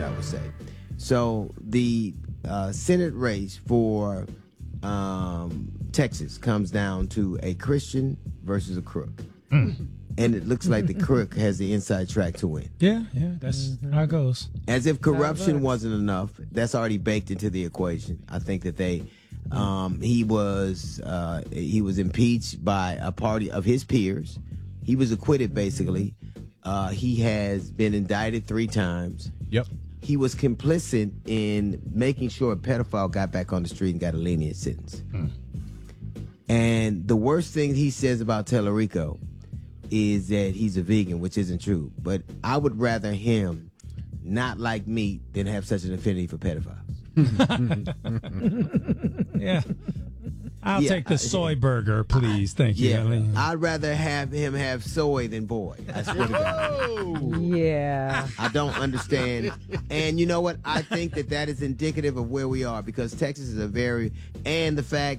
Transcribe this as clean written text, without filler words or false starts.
I would say. So the Senate race for Texas comes down to a Christian versus a crook. And it looks like the crook has the inside track to win. Yeah, that's how it goes. As if corruption wasn't enough, that's already baked into the equation. I think that he was impeached by a party of his peers. He was acquitted, basically. He has been indicted 3 times. Yep. He was complicit in making sure a pedophile got back on the street and got a lenient sentence. And the worst thing he says about Tellerico is that he's a vegan, which isn't true. But I would rather him not like meat than have such an affinity for pedophiles. Yeah. I'll take the soy burger, please. Thank you, Eileen. I'd rather have him have soy than boy. I swear to God. Yeah. I don't understand. And you know what? I think that is indicative of where we are, because Texas is and the fact